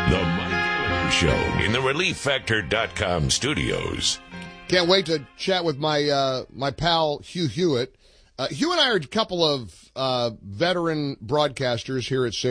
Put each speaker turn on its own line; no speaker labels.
The Mike Gallagher Show in the ReliefFactor.com studios.
Can't wait to chat with my pal Hugh Hewitt. Hugh and I are a couple of veteran broadcasters here at